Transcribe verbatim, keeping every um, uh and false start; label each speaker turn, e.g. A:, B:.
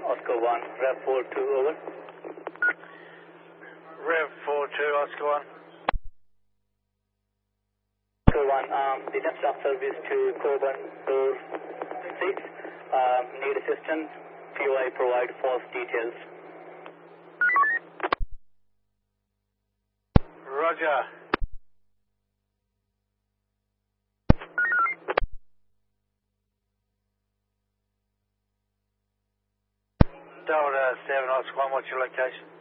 A: Oscar one, Rev four two, over.
B: Rev four two, Oscar one.
A: Oscar one, um, the next stop service to Coburn, door six. Um, need assistance. P O I provide false details.
B: Roger. Delta seven, Oscar one, what's your location?